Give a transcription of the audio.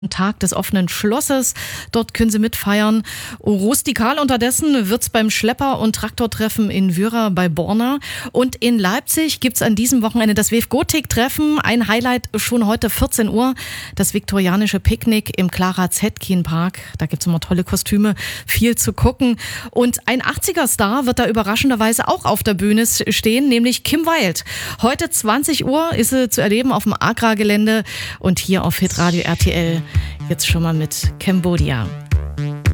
Tag des offenen Schlosses. Dort können Sie mitfeiern. Rustikal unterdessen wird's beim Schlepper- und Traktortreffen in Wyra bei Borna. Und in Leipzig gibt's an diesem Wochenende das WEF Gotik-Treffen. Ein Highlight schon heute 14 Uhr. Das viktorianische Picknick im Clara Zetkin Park. Da gibt's immer tolle Kostüme, viel zu gucken. Und ein 80er-Star wird da überraschenderweise auch auf der Bühne stehen, nämlich Kim Wilde. Heute 20 Uhr ist sie zu erleben auf dem Agra-Gelände und hier auf Hitradio RTL. Jetzt schon mal mit Cambodia.